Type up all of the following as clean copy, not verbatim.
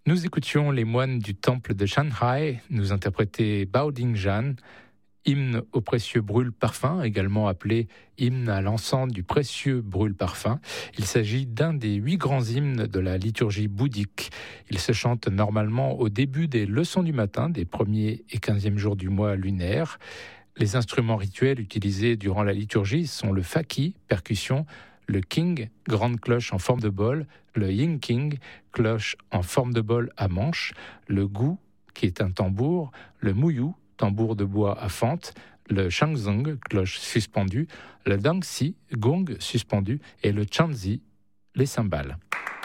Nous écoutions les moines du temple de Shanghai nous interpréter Bao Ding Zhan, hymne au précieux brûle-parfum, également appelé hymne à l'encens du précieux brûle-parfum. Il s'agit d'un des 8 grands hymnes de la liturgie bouddhique. Il se chante normalement au début des leçons du matin, des 1er et 15e jours du mois lunaire. Les instruments rituels utilisés durant la liturgie sont le faki, percussion, le king, grande cloche en forme de bol, le yin king, cloche en forme de bol à manche, le gu, qui est un tambour, le muyu, tambour de bois à fente, le shangzong, cloche suspendue, le dangxi, gong suspendu, et le chanzi, les cymbales.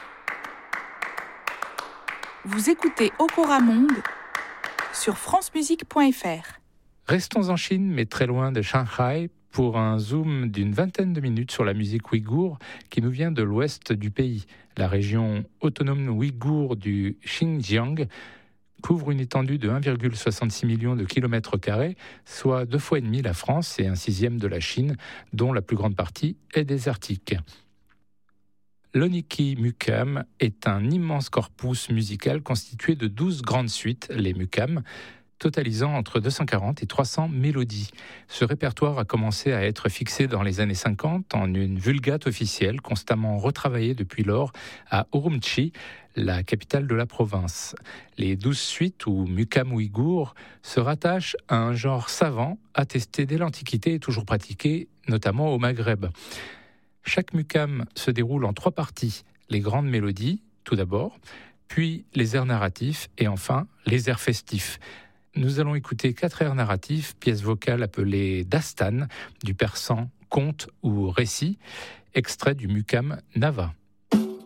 Vous écoutez Okora Monde sur francemusique.fr. Restons en Chine, mais très loin de Shanghai, pour un zoom d'une vingtaine de minutes sur la musique ouïghour qui nous vient de l'ouest du pays. La région autonome ouïghour du Xinjiang couvre une étendue de 1,66 million de kilomètres carrés, soit 2,5 fois la France et 1/6 de la Chine, dont la plus grande partie est désertique. L'Oniki Mukam est un immense corpus musical constitué de 12 grandes suites, les Mukam, totalisant entre 240 et 300 mélodies. Ce répertoire a commencé à être fixé dans les années 50 en une vulgate officielle constamment retravaillée depuis lors à Urumqi, la capitale de la province. Les 12 suites ou mukam ouïghours se rattachent à un genre savant attesté dès l'Antiquité et toujours pratiqué notamment au Maghreb. Chaque mukam se déroule en 3 parties. Les grandes mélodies, tout d'abord, puis les airs narratifs et enfin les airs festifs. Nous allons écouter 4 airs narratifs, pièces vocales appelées dastan, du persan conte ou récit, extrait du mukam Nava.